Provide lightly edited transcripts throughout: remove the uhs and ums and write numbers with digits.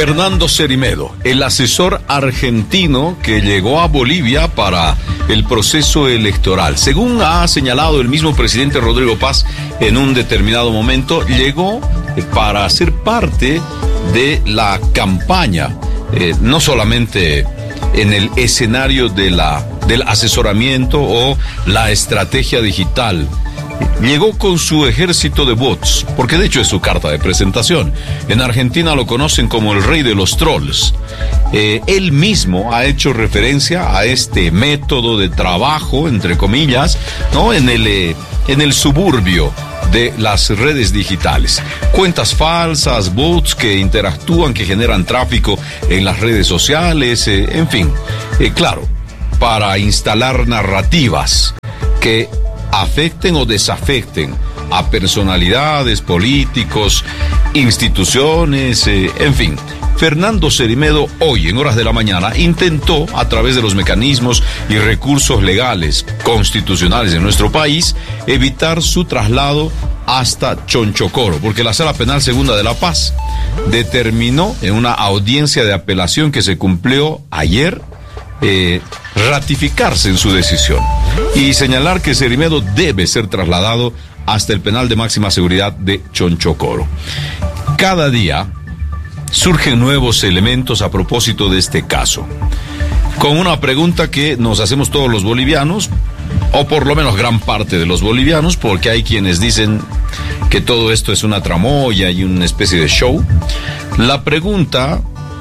Fernando Cerimedo, el asesor argentino que llegó a Bolivia para el proceso electoral. Según ha señalado el mismo presidente Rodrigo Paz en un determinado momento, llegó para ser parte de la campaña, no solamente en el escenario del asesoramiento o la estrategia digital. Llegó con su ejército de bots, porque de hecho es su carta de presentación. En Argentina lo conocen como el rey de los trolls. Él mismo ha hecho referencia a este método de trabajo, entre comillas, ¿no? En el suburbio de las redes digitales. Cuentas falsas, bots que interactúan, que generan tráfico en las redes sociales, en fin. Claro, para instalar narrativas que afecten o desafecten a personalidades, políticos, instituciones, en fin. Fernando Cerimedo hoy, en horas de la mañana, intentó, a través de los mecanismos y recursos legales constitucionales de nuestro país, evitar su traslado hasta Chonchocoro, porque la Sala Penal Segunda de La Paz determinó en una audiencia de apelación que se cumplió ayer, ratificarse en su decisión y señalar que Cerimedo debe ser trasladado hasta el penal de máxima seguridad de Chonchocoro. Cada día surgen nuevos elementos a propósito de este caso, con una pregunta que nos hacemos todos los bolivianos, o por lo menos gran parte de los bolivianos, porque hay quienes dicen que todo esto es una tramoya y una especie de show. La pregunta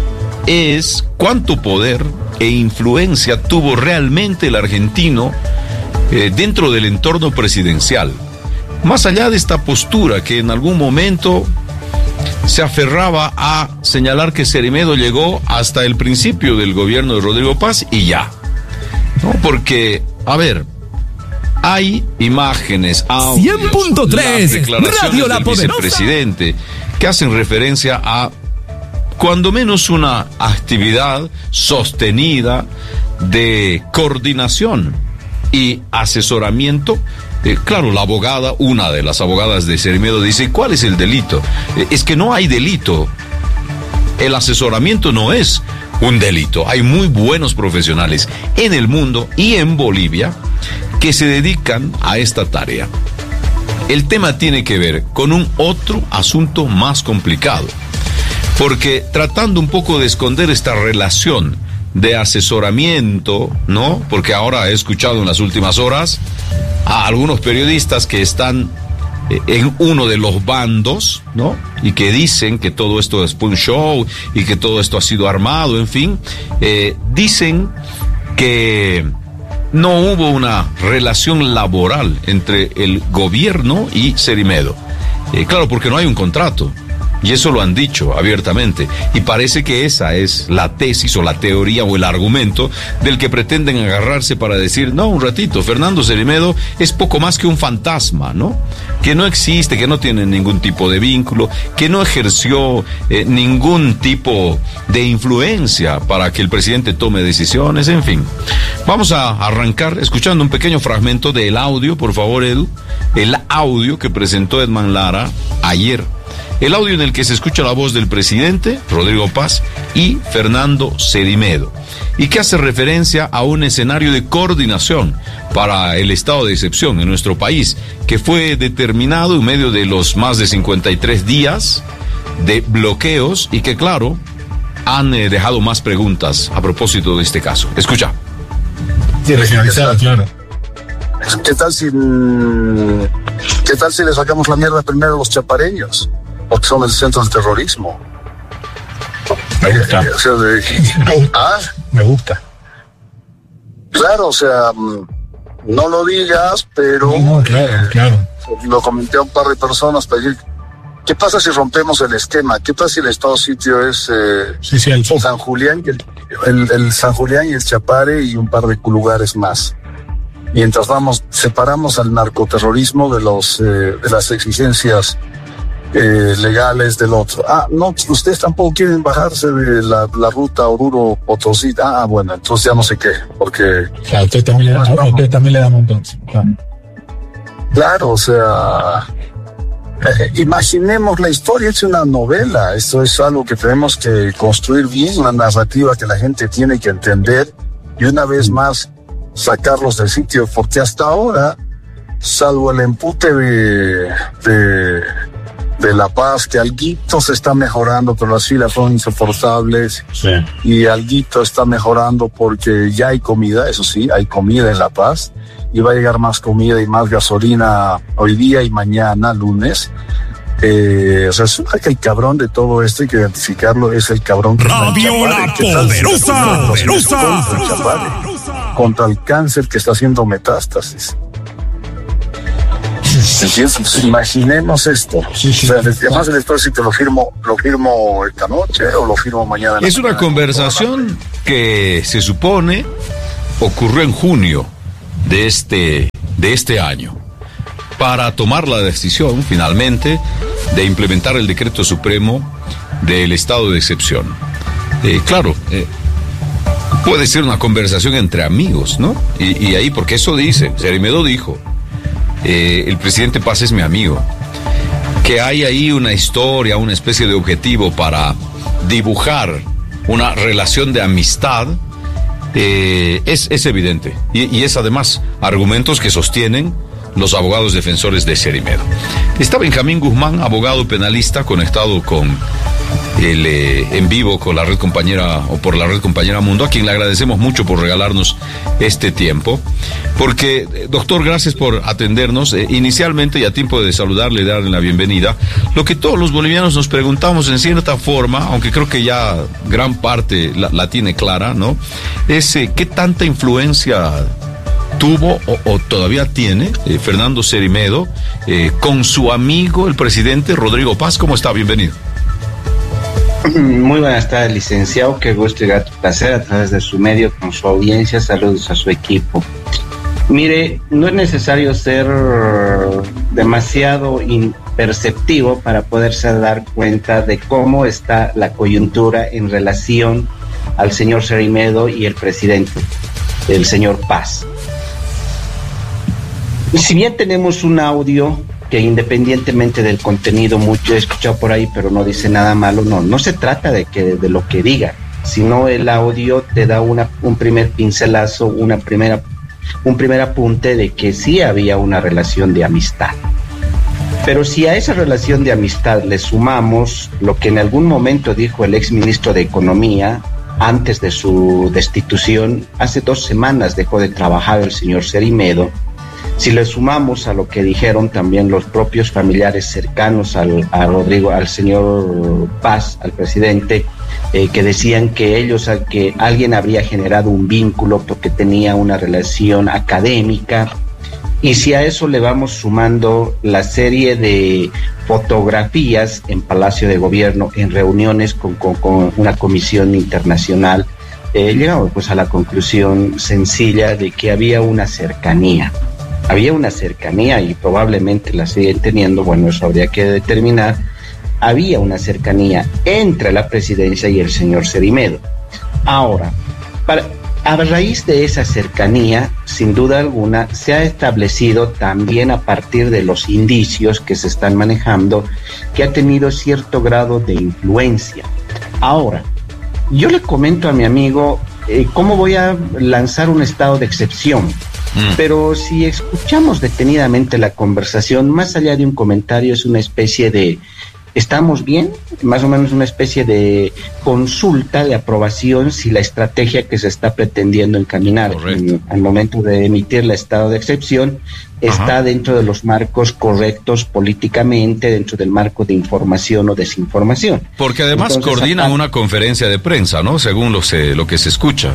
es: ¿cuánto poder e influencia tuvo realmente el argentino dentro del entorno presidencial? Más allá de esta postura que en algún momento se aferraba a señalar que Cerimedo llegó hasta el principio del gobierno de Rodrigo Paz y ya, ¿no? Porque, a ver, hay imágenes, audios, 100.3 declaraciones Radio La del Poderosa, vicepresidente que hacen referencia a cuando menos una actividad sostenida de coordinación y asesoramiento. Claro, la abogada, una de las abogadas de Cerimedo dice: ¿cuál es el delito? Es que no hay delito. El asesoramiento no es un delito. Hay muy buenos profesionales en el mundo y en Bolivia que se dedican a esta tarea. El tema tiene que ver con un otro asunto más complicado, porque tratando un poco de esconder esta relación de asesoramiento, ¿no? Porque ahora he escuchado en las últimas horas a algunos periodistas que están en uno de los bandos, ¿no? Y que dicen que todo esto es un show y que todo esto ha sido armado, en fin. Dicen que no hubo una relación laboral entre el gobierno y Cerimedo. Claro, porque no hay un contrato. Y eso lo han dicho abiertamente. Y parece que esa es la tesis o la teoría o el argumento del que pretenden agarrarse para decir: no, un ratito, Fernando Cerimedo es poco más que un fantasma, ¿no? Que no existe, que no tiene ningún tipo de vínculo, que no ejerció ningún tipo de influencia para que el presidente tome decisiones, en fin. Vamos a arrancar escuchando un pequeño fragmento del audio, por favor, Edu. El audio que presentó Edman Lara ayer. El audio en el que se escucha la voz del presidente, Rodrigo Paz, y Fernando Cerimedo, y que hace referencia a un escenario de coordinación para el estado de excepción en nuestro país, que fue determinado en medio de los más de 53 días de bloqueos y que, claro, han dejado más preguntas a propósito de este caso. Escucha. Sí, regionalizado, claro. ¿Qué tal si le sacamos la mierda primero a los chapareños? Porque son el centro del terrorismo. Me gusta. Me gusta. Claro, o sea, no lo digas, pero... No, claro. Lo comenté a un par de personas para decir: ¿qué pasa si rompemos el esquema? ¿Qué pasa si el estado sitio es el San Julián y el San Julián y el Chapare y un par de lugares más? Mientras separamos al narcoterrorismo de las exigencias legales del otro. No, ustedes tampoco quieren bajarse de la ruta Oruro-Potosí. Bueno, entonces ya no sé qué, porque... Claro, usted también le da un montón. Claro, o sea... Imaginemos la historia, es una novela, esto es algo que tenemos que construir bien, una narrativa que la gente tiene que entender y una vez más sacarlos del sitio, porque hasta ahora, salvo el empute de La Paz, que alguito se está mejorando, pero las filas son insoportables, Sí. y alguito está mejorando porque ya hay comida, eso sí, hay comida en La Paz, y va a llegar más comida y más gasolina hoy día y mañana, lunes. O sea, es que el cabrón de todo esto, hay que identificarlo, es el cabrón que Radio La Poderosa, contra el cáncer que está haciendo metástasis. ¿Entiendes? Pues imaginemos esto. Sí, sí. O sea, además el esto sí que lo firmo esta noche o lo firmo mañana. Es una conversación que se supone ocurrió en junio de este año, para tomar la decisión finalmente de implementar el decreto supremo del estado de excepción. Claro, puede ser una conversación entre amigos, ¿no? Y ahí, porque eso dice, Cerimedo dijo, el presidente Paz es mi amigo, que hay ahí una historia, una especie de objetivo para dibujar una relación de amistad, es evidente, y es además argumentos que sostienen los abogados defensores de Cerimedo. Está Benjamín Guzmán, abogado penalista, conectado con en vivo con la red compañera, o por la red compañera Mundo, a quien le agradecemos mucho por regalarnos este tiempo, porque, doctor, gracias por atendernos. Inicialmente, y a tiempo de saludarle y darle la bienvenida, lo que todos los bolivianos nos preguntamos en cierta forma, aunque creo que ya gran parte la tiene clara, ¿no? Es qué tanta influencia tuvo o todavía tiene Fernando Cerimedo con su amigo, el presidente Rodrigo Paz. ¿Cómo está? Bienvenido. Muy buenas tardes, licenciado. Qué gusto y grato placer a través de su medio con su audiencia. Saludos a su equipo. Mire, no es necesario ser demasiado imperceptivo para poderse dar cuenta de cómo está la coyuntura en relación al señor Cerimedo y el presidente, el señor Paz. Si bien tenemos un audio que, independientemente del contenido, mucho he escuchado por ahí, pero no dice nada malo, no se trata de lo que diga, sino el audio te da un primer pincelazo, un primer apunte de que sí había una relación de amistad. Pero si a esa relación de amistad le sumamos lo que en algún momento dijo el exministro de Economía antes de su destitución, hace 2 semanas dejó de trabajar el señor Cerimedo. Si le sumamos a lo que dijeron también los propios familiares cercanos al señor Paz, al presidente, que decían que que alguien habría generado un vínculo porque tenía una relación académica, y si a eso le vamos sumando la serie de fotografías en Palacio de Gobierno, en reuniones con una comisión internacional, llegamos pues a la conclusión sencilla de que había una cercanía y probablemente la siguen teniendo, bueno, eso habría que determinar. Había una cercanía entre la presidencia y el señor Cerimedo. Ahora, a raíz de esa cercanía, sin duda alguna, se ha establecido también, a partir de los indicios que se están manejando, que ha tenido cierto grado de influencia. Ahora, yo le comento a mi amigo cómo voy a lanzar un estado de excepción. Pero si escuchamos detenidamente la conversación, más allá de un comentario, es una especie de ¿estamos bien? Más o menos una especie de consulta, de aprobación, si la estrategia que se está pretendiendo encaminar al momento de emitir el estado de excepción está dentro de los marcos correctos políticamente, dentro del marco de información o desinformación. Porque además entonces, coordinan una conferencia de prensa, ¿no? Según lo que se escucha.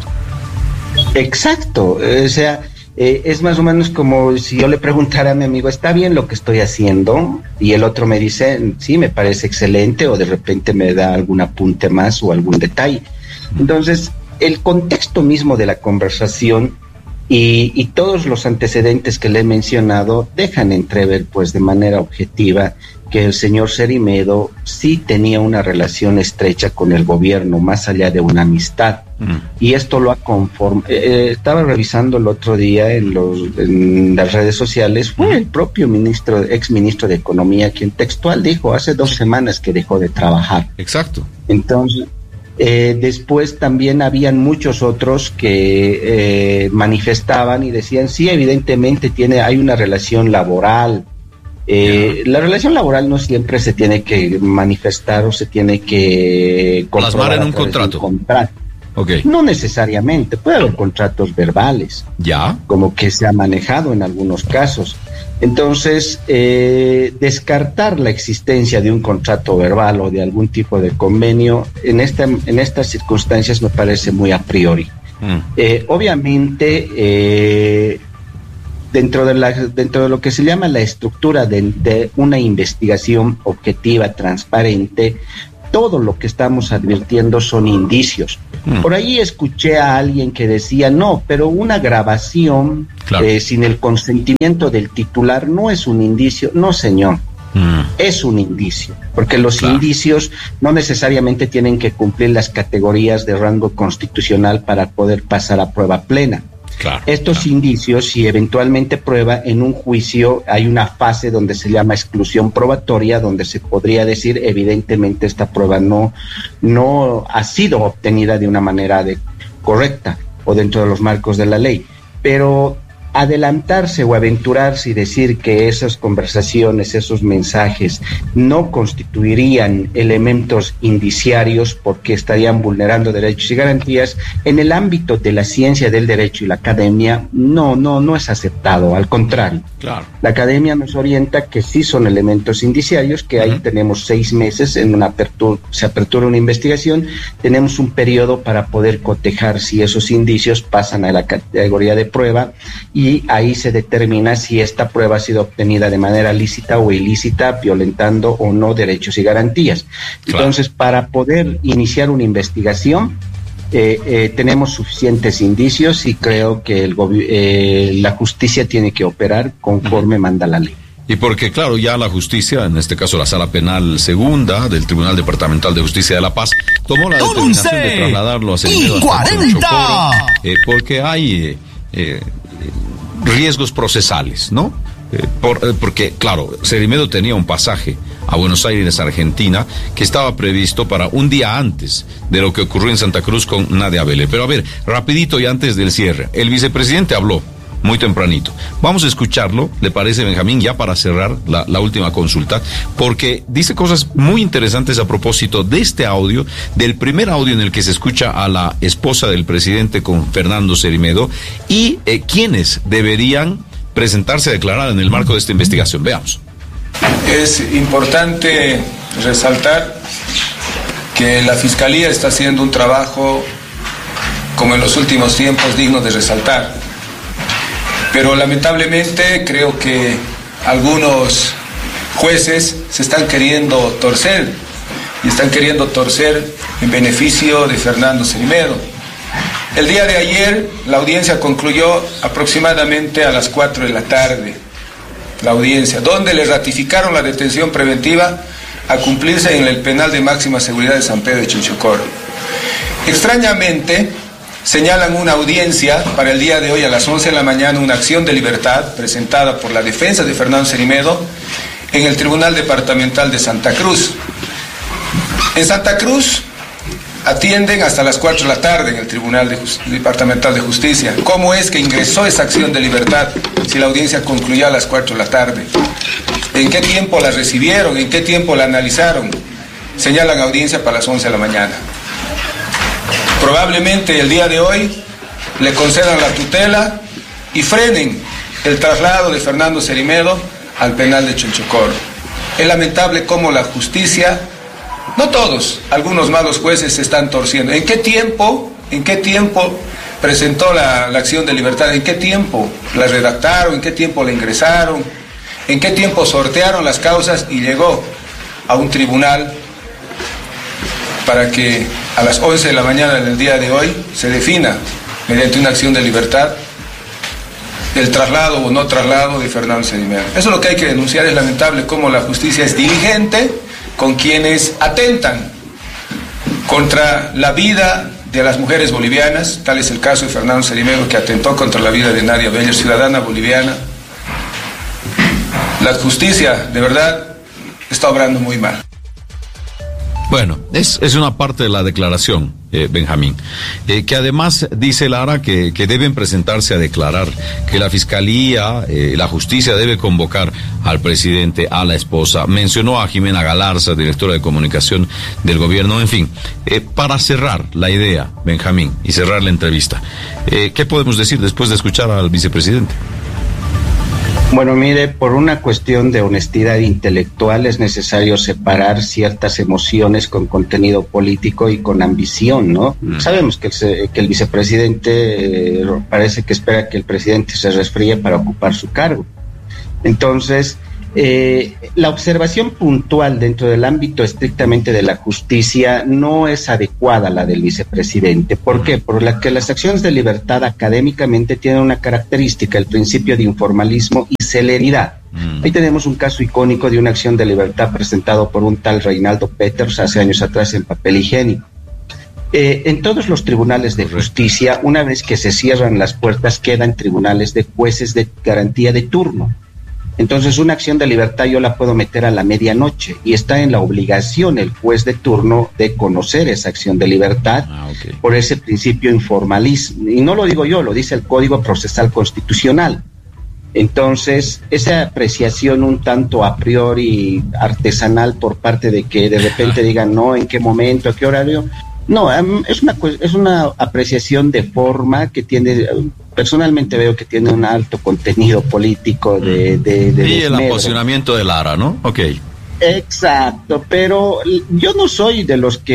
Exacto, o sea, es más o menos como si yo le preguntara a mi amigo, ¿está bien lo que estoy haciendo? Y el otro me dice, sí, me parece excelente, o de repente me da algún apunte más o algún detalle. Entonces, el contexto mismo de la conversación y todos los antecedentes que le he mencionado dejan entrever, pues, de manera objetiva que el señor Cerimedo sí tenía una relación estrecha con el gobierno, más allá de una amistad. Y esto lo ha conformado. Estaba revisando el otro día en las redes sociales, fue el propio ex ministro de Economía quien textual dijo hace 2 semanas que dejó de trabajar. Exacto. Entonces, después también habían muchos otros que manifestaban y decían, sí, evidentemente hay una relación laboral. La relación laboral no siempre se tiene que manifestar o se tiene que plasmar en un contrato. Okay. No necesariamente, puede haber contratos verbales, como que se ha manejado en algunos casos. Entonces, descartar la existencia de un contrato verbal o de algún tipo de convenio en estas circunstancias me parece muy a priori. Obviamente, dentro de lo que se llama la estructura de una investigación objetiva, transparente, todo lo que estamos advirtiendo son indicios. Por ahí escuché a alguien que decía, no, pero una grabación sin el consentimiento del titular no es un indicio. No, señor, es un indicio, porque los indicios no necesariamente tienen que cumplir las categorías de rango constitucional para poder pasar a prueba plena. Estos indicios, si eventualmente prueba en un juicio, hay una fase donde se llama exclusión probatoria, donde se podría decir evidentemente esta prueba no ha sido obtenida de una manera correcta o dentro de los marcos de la ley. Pero adelantarse o aventurarse y decir que esas conversaciones, esos mensajes no constituirían elementos indiciarios porque estarían vulnerando derechos y garantías, en el ámbito de la ciencia del derecho y la academia no es aceptado, al contrario. La academia nos orienta que sí son elementos indiciarios, que ahí tenemos 6 meses se apertura una investigación, tenemos un periodo para poder cotejar si esos indicios pasan a la categoría de prueba, y ahí se determina si esta prueba ha sido obtenida de manera lícita o ilícita, violentando o no derechos y garantías. Entonces, para poder iniciar una investigación, tenemos suficientes indicios y creo que la justicia tiene que operar conforme manda la ley. Y porque, claro, ya la justicia, en este caso la Sala Penal Segunda del Tribunal Departamental de Justicia de La Paz, tomó la determinación de trasladarlo a Cerimedo hasta Chonchocoro, porque hay riesgos procesales, ¿no? Porque, claro, Cerimedo tenía un pasaje a Buenos Aires, Argentina, que estaba previsto para un día antes de lo que ocurrió en Santa Cruz con Nadia Vélez. Pero a ver, rapidito y antes del cierre, el vicepresidente habló muy tempranito. Vamos a escucharlo, ¿le parece, Benjamín? Ya para cerrar la última consulta, porque dice cosas muy interesantes a propósito de este audio, del primer audio en el que se escucha a la esposa del presidente con Fernando Cerimedo, y quiénes deberían presentarse a declarar en el marco de esta investigación. Veamos. Es importante resaltar que la Fiscalía está haciendo un trabajo, como en los últimos tiempos, digno de resaltar. Pero lamentablemente creo que algunos jueces se están queriendo torcer, y están queriendo torcer en beneficio de Fernando Cerimedo. El día de ayer la audiencia concluyó aproximadamente a las 4 de la tarde, la audiencia, donde le ratificaron la detención preventiva a cumplirse en el penal de máxima seguridad de San Pedro de Chinchocoro. Extrañamente, señalan una audiencia para el día de hoy a las 11 de la mañana, una acción de libertad presentada por la defensa de Fernando Cerimedo en el Tribunal Departamental de Santa Cruz. En Santa Cruz atienden hasta las 4 de la tarde en el Tribunal Departamental de Justicia. ¿Cómo es que ingresó esa acción de libertad si la audiencia concluyó a las 4 de la tarde? ¿En qué tiempo la recibieron? ¿En qué tiempo la analizaron? Señalan audiencia para las 11 de la mañana. Probablemente el día de hoy le concedan la tutela y frenen el traslado de Fernando Cerimedo al penal de Chinchocoro. Es lamentable cómo la justicia, no todos, algunos malos jueces se están torciendo. ¿En qué tiempo presentó la acción de libertad? ¿En qué tiempo la redactaron? ¿En qué tiempo la ingresaron? ¿En qué tiempo sortearon las causas y llegó a un tribunal para que a las 11 de la mañana del día de hoy se defina, mediante una acción de libertad, el traslado o no traslado de Fernando Sedimedo. Eso es lo que hay que denunciar. Es lamentable cómo la justicia es diligente con quienes atentan contra la vida de las mujeres bolivianas. Tal es el caso de Fernando Sedimedo, que atentó contra la vida de Nadia Beller, ciudadana boliviana. La justicia, de verdad, está obrando muy mal. Bueno, es una parte de la declaración, Benjamín, que además dice Lara que deben presentarse a declarar, que la fiscalía, la justicia debe convocar al presidente, a la esposa. Mencionó a Jimena Galarza, directora de comunicación del gobierno. En fin, para cerrar la idea, Benjamín, y cerrar la entrevista, ¿qué podemos decir después de escuchar al vicepresidente? Bueno, mire, por una cuestión de honestidad intelectual es necesario separar ciertas emociones con contenido político y con ambición, ¿no? Sabemos que el vicepresidente parece que espera que el presidente se resfríe para ocupar su cargo. Entonces, la observación puntual dentro del ámbito estrictamente de la justicia no es adecuada, la del vicepresidente. ¿Por qué? Por la que las acciones de libertad académicamente tienen una característica, el principio de informalismo y celeridad. Ahí tenemos un caso icónico de una acción de libertad presentado por un tal Reinaldo Peters hace años atrás en papel higiénico. En todos los tribunales de justicia, una vez que se cierran las puertas, quedan tribunales de jueces de garantía de turno. Entonces, una acción de libertad yo la puedo meter a la medianoche y está en la obligación el juez de turno de conocer esa acción de libertad por ese principio informalismo. Y no lo digo yo, lo dice el Código Procesal Constitucional. Entonces, esa apreciación un tanto a priori artesanal por parte de que de repente digan, no, en qué momento, a qué horario... No, es una apreciación de forma que tiene, personalmente veo que tiene un alto contenido político de y el apasionamiento de Lara, ¿no? Ok. Exacto, pero yo soy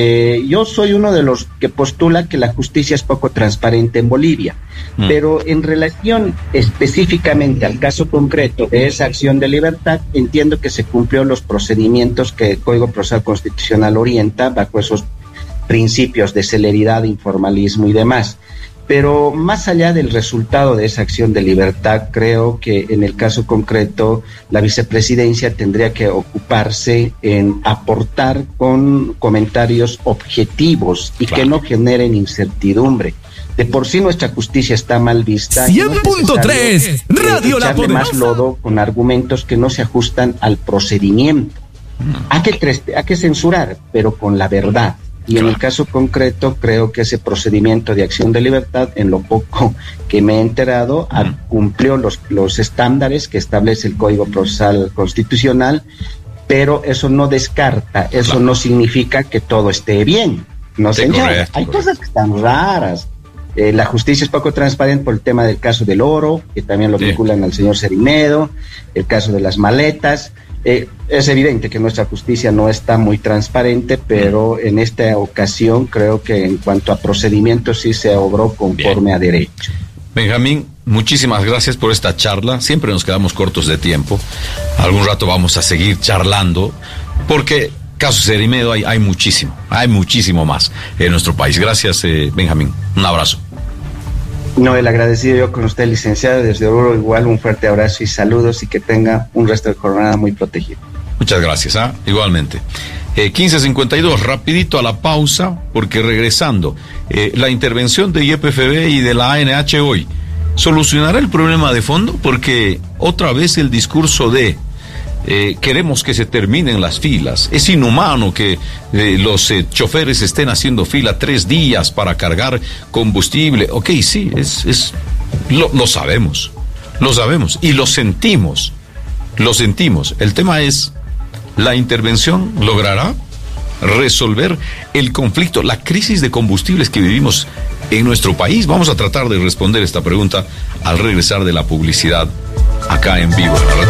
uno de los que postula que la justicia es poco transparente en Bolivia, pero en relación específicamente al caso concreto de esa acción de libertad, entiendo que se cumplió los procedimientos que el Código Procesal Constitucional orienta bajo esos principios de celeridad, informalismo y demás. Pero más allá del resultado de esa acción de libertad, creo que en el caso concreto la vicepresidencia tendría que ocuparse en aportar con comentarios objetivos y que no generen incertidumbre. De por sí nuestra justicia está mal vista. 100.3 Radio La Poderosa. Más lodo con argumentos que no se ajustan al procedimiento. Hay que censurar, pero con la verdad. Y en el caso concreto, creo que ese procedimiento de acción de libertad, en lo poco que me he enterado, cumplió los estándares que establece el Código Procesal Constitucional, pero eso no descarta, eso no significa que todo esté bien. No, señor, hay cosas que están raras. La justicia es poco transparente por el tema del caso del oro, que también lo vinculan al señor Sedimedo, el caso de las maletas. Es evidente que nuestra justicia no está muy transparente, pero en esta ocasión creo que en cuanto a procedimientos sí se obró conforme a derecho. Benjamín, muchísimas gracias por esta charla. Siempre nos quedamos cortos de tiempo. Algún rato vamos a seguir charlando, porque caso Sedimedo hay muchísimo más en nuestro país. Gracias, Benjamín. Un abrazo. No, el agradecido yo con usted, licenciado, desde Oruro, igual un fuerte abrazo y saludos y que tenga un resto de jornada muy protegido. Muchas gracias, igualmente. 15:52, rapidito a la pausa, porque regresando, la intervención de YPFB y de la ANH hoy, ¿solucionará el problema de fondo? Porque otra vez el discurso de queremos que se terminen las filas. Es inhumano que los choferes estén haciendo fila 3 días para cargar combustible. Ok, sí, lo sabemos y lo sentimos. El tema es, ¿la intervención logrará resolver el conflicto, la crisis de combustibles que vivimos en nuestro país? Vamos a tratar de responder esta pregunta al regresar de la publicidad acá en vivo.